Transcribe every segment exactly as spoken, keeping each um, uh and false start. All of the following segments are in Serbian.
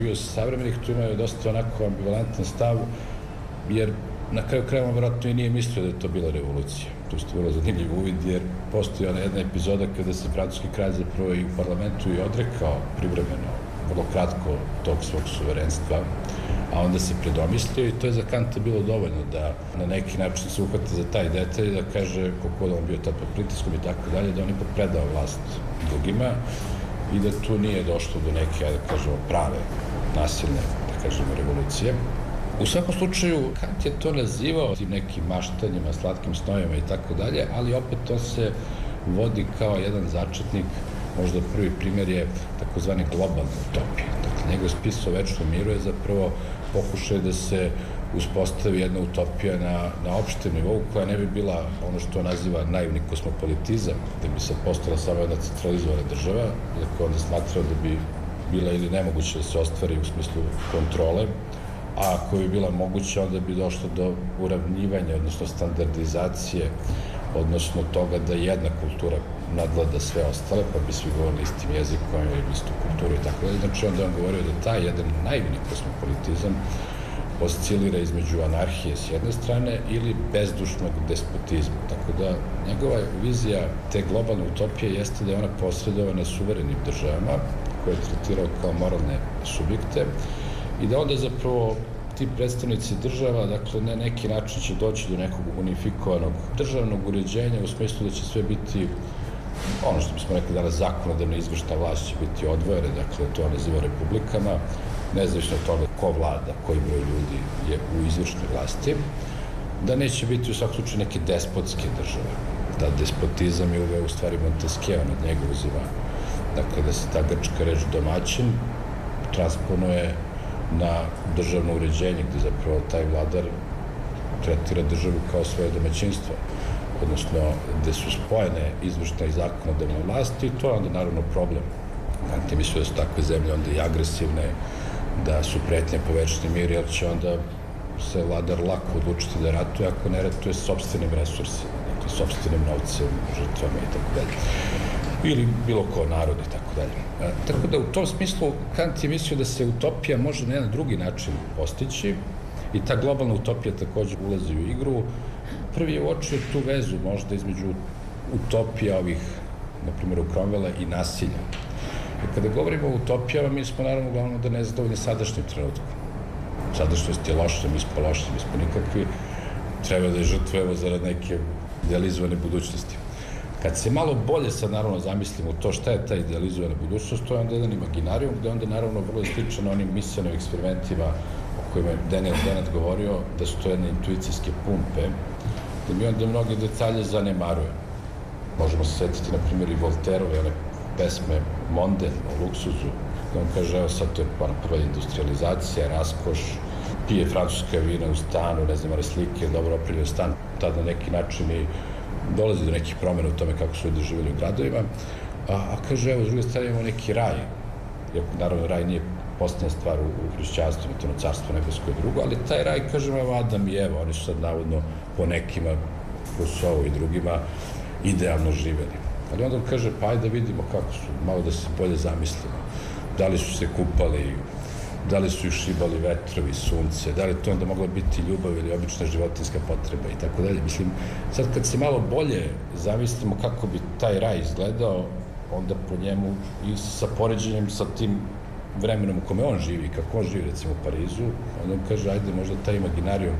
Bio savremenih tu imaju dosta onako ambivalentan stav, jer na kraju krajeva vjerojatno i nije mislio da je to bila revolucija. To je vrlo zanimljiv uvid, jer postoji ona jedna epizoda kada se francuski kralj zapravo i u parlamentu i odrekao privremeno, vrlo kratko, tog svog suverenstva, a onda se predomislio i to je za Kanta bilo dovoljno da na neki način se uhvati za taj detalj, da kaže koliko da on bio tad pod pritiskom i tako dalje, da on ipak predao vlast drugima i da tu nije došlo do neke, da kažemo, prave nasilne, da kažemo, revolucije. U svakom slučaju, Kant je to nazivao tim nekim maštanjima, slatkim snovima i tako dalje, ali opet to se vodi kao jedan začetnik, možda prvi primjer je takozvani globalna utopija. Dakle, njegov spis o večnom miru je zapravo pokušaj da se uspostavi jedna utopija na, na opštem nivou koja ne bi bila ono što on naziva naivni kosmopolitizam, da bi se postala samo jedna centralizovana država, dakle onda smatrao da bi bila ili nemoguće da se ostvari u smislu kontrole, a ako bi bila moguća, onda bi došlo do uravnjivanja, odnosno standardizacije, odnosno toga da jedna kultura nadvlada sve ostale, pa bi svi govorili istim jezikom ili istu kulturu i tako dalje. Znači, onda on govorio da taj jedan naivni kosmopolitizam oscilira između anarhije s jedne strane ili bezdušnog despotizma. Tako da njegova vizija te globalne utopije jeste da je ona posredovana suverenim državama koje je tretirao kao moralne subjekte i da onda zapravo ti predstavnici država, dakle, na neki način će doći do nekog unifikovanog državnog uređenja u smislu da će sve biti, ono što bismo rekli danas, zakonodavna izvršna vlast će biti odvojene, dakle, to naziva republikama, nezavisno od toga ko vlada, koji broj ljudi je u izvršnoj vlasti, da neće biti u svakom slučaju neke despotske države. Da despotizam je uveo u stvari Montesquieu, nad njega uzima, dakle, da se ta grčka reč domaćin transponuje na državno uređenje, gde zapravo taj vladar tretira državu kao svoje domaćinstvo, odnosno gde su spojene izvršna i zakonodavna vlast i to je onda naravno problem. Kant je mislio da su takve zemlje onda i agresivne, da su pretnje po večni mir, jer će onda se vladar lako odlučiti da ratuje ako ne ratuje sopstvenim resursima, dakle, sopstvenim novcem, žrtvama i tako dalje. Ili bilo ko narod i tako dalje. Tako da u tom smislu Kant je mislio da se utopija može na jedan drugi način postići i ta globalna utopija također ulazi u igru. Prvi je uočio tu vezu možda između utopija ovih, na primjer, u Cromwella i nasilja. I kada govorimo o utopijama, mi smo naravno uglavnom da ne zadovoljni sadašnjim trenutkom. Sadašnjost je loša, mi smo loši, mi smo nikakvi, treba da je žrtvujemo zarad neke idealizovane budućnosti. Kad se malo bolje sad naravno zamislimo u to šta je ta idealizovana budućnost, to je onda jedan imaginarijum gde onda naravno vrlo slično na onim misijanim eksperimentima o kojima je Daniel Dennett govorio, da su to jedne intuicijske pumpe, da mi onda mnoge detalje zanemarujemo. Možemo se setiti, na primjer, i Voltairove, one pesme Mondaine o luksuzu, gde on kaže, evo sad to je prva industrializacija, raskoš, pije francuska vina u stanu, ne znam, ali slike, dobro opreljen stan, tada na neki način i dolazi do nekih promjena u tome kako su ljudi živjeli u gradovima, a, a kaže, evo, s druge strane imamo neki raj, jer naravno raj nije posljednja stvar u, u hrišćanstvu, to je carstvo nebesko i drugo, ali taj raj, kažemo, evo, Adam i Eva, oni su sad navodno po nekima, Rousseau i drugima, idealno živjeli. Ali onda on kaže, pa ajde da vidimo kako su, malo da se bolje zamislimo, da li su se kupali, da li su ih šibali vetrovi, sunce, da li to onda mogla biti ljubav ili obična životinjska potreba i tako dalje. Mislim, sad kad se malo bolje zamislimo kako bi taj raj izgledao, onda po njemu i sa poređenjem sa tim vremenom u kome on živi, kako on živi, recimo u Parizu, onda on kaže, ajde možda taj imaginarijum,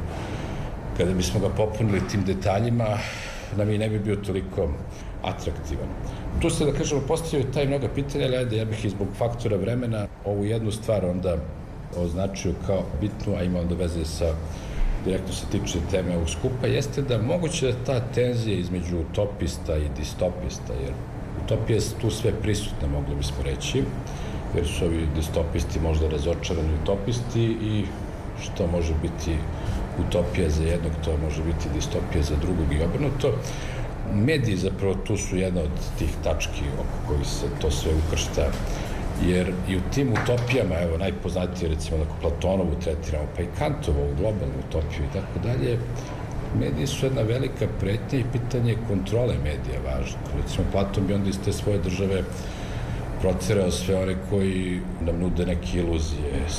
kada bismo ga popunili tim detaljima, nam i ne bi bio toliko atraktivan. Tu se, da kažemo, postavio taj mnoga pitanja, ali ajde, ja bih i zbog faktora vremena ovu jednu stvar onda označio kao bitnu, a ima onda veze sa, direktno se tiče teme ovog skupa, jeste da moguće da ta tenzija između utopista i distopista, jer utopija je tu sve prisutna, mogli bismo reći, jer su ovi distopisti možda razočarani utopisti i što može biti utopija za jednog, to može biti distopija za drugog i obrnuto. Mediji zapravo tu su jedna od tih tački oko kojih se to sve ukršta, jer i u tim utopijama, evo, najpoznatije, recimo, ako Platonovu tretiramo, pa i Kantovu, globalnu utopiju i tako dalje, mediji su jedna velika pretnja i pitanje kontrole medija važno. Recimo, Platon bi onda iz te svoje države proterao sve one koji nam nude neke iluzije,